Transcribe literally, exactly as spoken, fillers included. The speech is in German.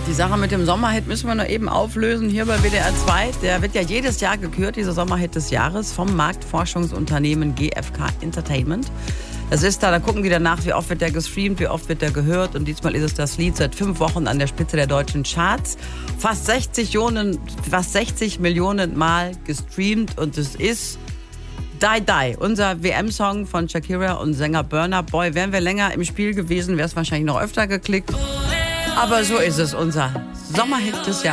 Die Sache mit dem Sommerhit müssen wir nur eben auflösen. Hier bei W D R zwei, der wird ja jedes Jahr gekürt, dieser Sommerhit des Jahres, vom Marktforschungsunternehmen G F K Entertainment. Das ist da, da gucken die danach, wie oft wird der gestreamt, wie oft wird der gehört. Und diesmal ist es das Lied seit fünf Wochen an der Spitze der deutschen Charts. Fast sechzig Millionen, fast sechzig Millionen Mal gestreamt. Und es ist Die Die, unser W M-Song von Shakira und Sänger Burna Boy. Wären wir länger im Spiel gewesen, wäre es wahrscheinlich noch öfter geklickt. Aber so ist es, unser Sommerhit des Jahres.